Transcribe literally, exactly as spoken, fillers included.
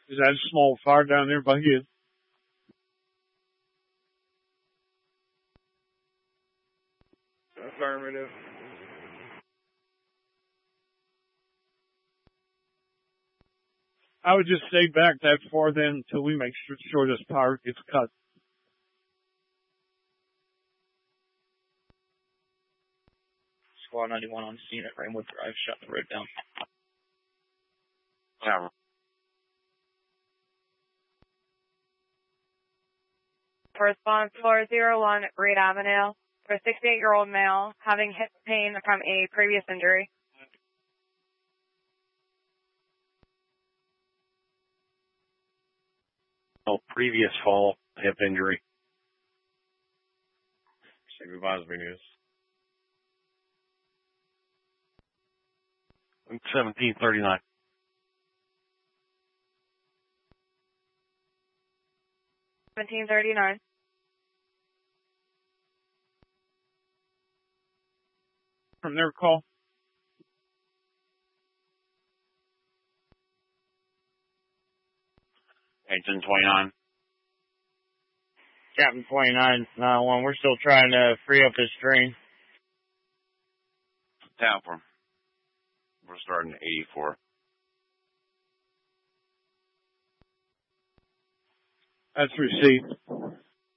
Is that a small fire down there by you? Affirmative. I would just stay back that far then until we make sure, sure this power gets cut. Squad ninety-one on scene at Rainwood Drive, shut the road down. Yeah. Response four zero one Reed Avenue for a sixty-eight-year-old male having hip pain from a previous injury. Oh, previous fall, hip injury. Supervisory news. seventeen thirty-nine. seventeen thirty-nine. From their call. eighteen twenty-nine. Captain twenty-nine, nine one. We're still trying to free up this stream. Tap for. We're starting at eighty-four. That's received.